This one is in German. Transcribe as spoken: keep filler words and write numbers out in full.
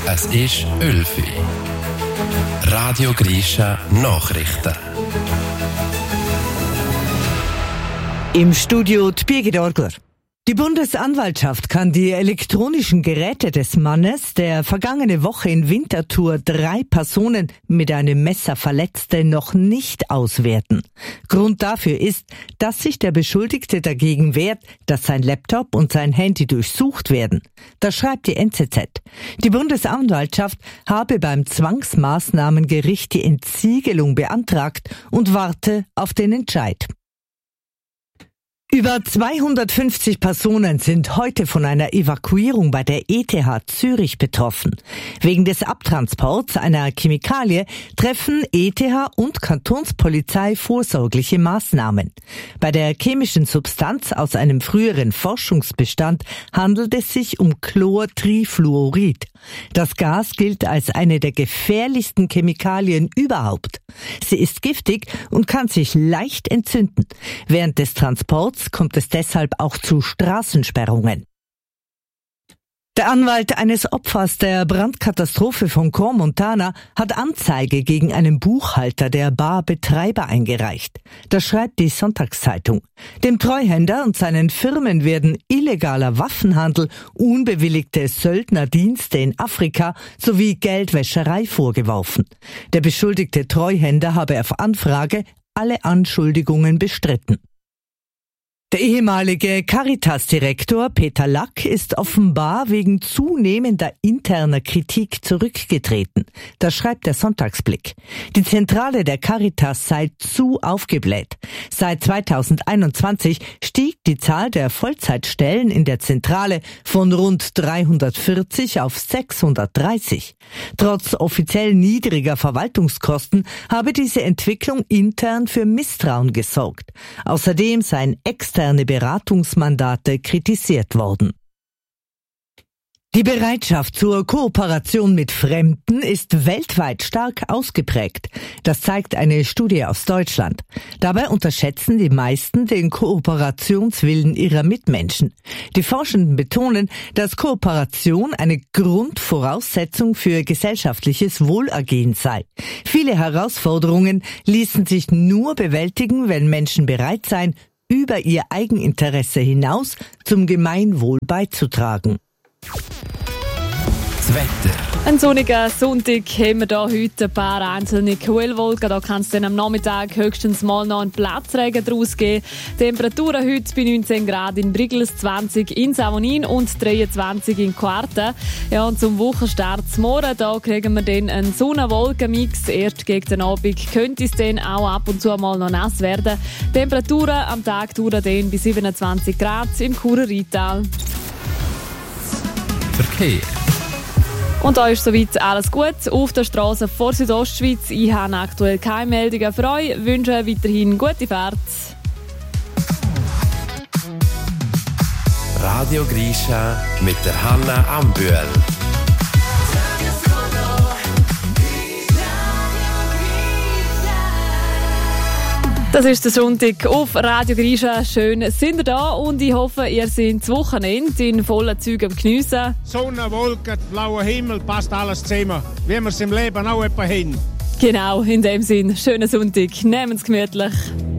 Es ist Ölfi. Radio Grisha Nachrichten. Im Studio die Birgit Orgler. Die Bundesanwaltschaft kann die elektronischen Geräte des Mannes, der vergangene Woche in Winterthur drei Personen mit einem Messer verletzte, noch nicht auswerten. Grund dafür ist, dass sich der Beschuldigte dagegen wehrt, dass sein Laptop und sein Handy durchsucht werden. Das schreibt die N Z Z. Die Bundesanwaltschaft habe beim Zwangsmaßnahmengericht die Entsiegelung beantragt und warte auf den Entscheid. Über zweihundertfünfzig Personen sind heute von einer Evakuierung bei der E T H Zürich betroffen. Wegen des Abtransports einer Chemikalie treffen E T H und Kantonspolizei vorsorgliche Maßnahmen. Bei der chemischen Substanz aus einem früheren Forschungsbestand handelt es sich um Chlortrifluorid. Das Gas gilt als eine der gefährlichsten Chemikalien überhaupt. Sie ist giftig und kann sich leicht entzünden. Während des Transports kommt es deshalb auch zu Straßensperrungen. Der Anwalt eines Opfers der Brandkatastrophe von Crans-Montana hat Anzeige gegen einen Buchhalter der Barbetreiber eingereicht. Das schreibt die Sonntagszeitung. Dem Treuhänder und seinen Firmen werden illegaler Waffenhandel, unbewilligte Söldnerdienste in Afrika sowie Geldwäscherei vorgeworfen. Der beschuldigte Treuhänder habe auf Anfrage alle Anschuldigungen bestritten. Der ehemalige Caritas-Direktor Peter Lack ist offenbar wegen zunehmender interner Kritik zurückgetreten. Das schreibt der Sonntagsblick. Die Zentrale der Caritas sei zu aufgebläht. Seit zweitausendeinundzwanzig stieg die Zahl der Vollzeitstellen in der Zentrale von rund dreihundertvierzig auf sechshundertdreißig. Trotz offiziell niedriger Verwaltungskosten habe diese Entwicklung intern für Misstrauen gesorgt. Außerdem seien externe Beratungsmandate kritisiert worden. Die Bereitschaft zur Kooperation mit Fremden ist weltweit stark ausgeprägt. Das zeigt eine Studie aus Deutschland. Dabei unterschätzen die meisten den Kooperationswillen ihrer Mitmenschen. Die Forschenden betonen, dass Kooperation eine Grundvoraussetzung für gesellschaftliches Wohlergehen sei. Viele Herausforderungen ließen sich nur bewältigen, wenn Menschen bereit seien, über ihr Eigeninteresse hinaus zum Gemeinwohl beizutragen. Das Wetter. Ein sonniger Sonntag haben wir hier heute ein paar einzelne Quellwolken. Da kann es dann am Nachmittag höchstens mal noch einen Platzregen draus geben. Temperaturen heute bei neunzehn Grad in Brigels, zwanzig in Savonin und dreiundzwanzig in Quarten. Ja, und zum Wochenstart morgen, da kriegen wir dann einen Sonne-Wolken-Mix. Erst gegen den Abend könnte es dann auch ab und zu mal noch nass werden. Temperaturen am Tag dauern dann bis siebenundzwanzig Grad im Churer Rheintal. Verkehr. Und da ist soweit alles gut. Auf der Straße vor Südostschweiz. Ich habe aktuell keine Meldungen für euch. Ich wünsche weiterhin gute Fahrt. Radio Grisha mit der Hanna Ambühl. Das ist der Sonntag auf Radio Grisha. Schön sind ihr da und ich hoffe, ihr seid das Wochenende in vollen Zügen am Geniessen. Sonne, Wolken, blauer Himmel, passt alles zusammen. Wie wir es im Leben auch etwa hin. Genau, in dem Sinn, schönen Sonntag. Nehmt es gemütlich.